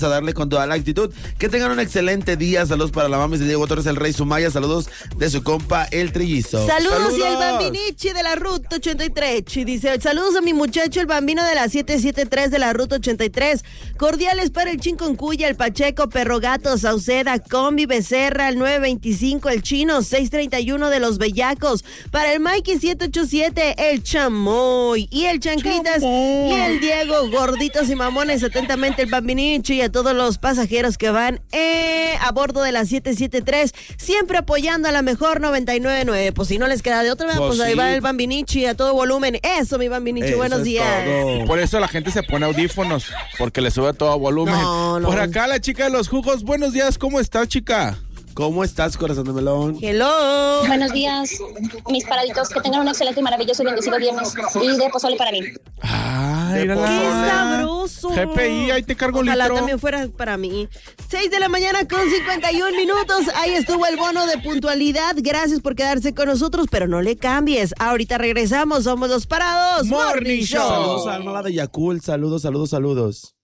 a darle con toda la actitud. Que tengan un excelente día. Saludos para la mami de Diego Torres, el Rey Sumaya. Saludos de su compa, el Trillizo. Saludos y el Bambinichi de la Ruta 83. Y dice, saludos a mi muchacho, el Bambino de la 773 de la Ruta 83. Cordiales para el Chinconcuya, el Pacheco, Perro Gato, Sauceda, Combi, Becerra, el 925, el Chino, 631 de los Bellacos. Para el Mikey 787, el Chamoy y el Chanclitas y el Diego, gorditos y mamones. Atentamente el Bambinichi y a todos los pasajeros que van a bordo de la 773, siempre apoyando a la mejor 99.9. Pues si no les queda de otra, pues ahí va el Bambinichi a todo volumen. Eso, mi Bambinichi, buenos días. Todo. Por eso la gente se pone audífonos, porque le sube a todo volumen. No. Por acá la chica de los jugos, buenos días, ¿cómo estás, chica? ¿Cómo estás, corazón de melón? Hello. Buenos días, mis paraditos. Que tengan un excelente y maravilloso y bendecido viernes. Y de pozole para mí. Ay, ¡Qué sabroso! GPI, ahí te cargo un Ojalá litro. también fuera para mí. 6 de la mañana con 51 minutos. Ahí estuvo el bono de puntualidad. Gracias por quedarse con nosotros, pero no le cambies. Ahorita regresamos. Somos los Parados Morning Show. Saludos a Alma de Yakult. Saludos.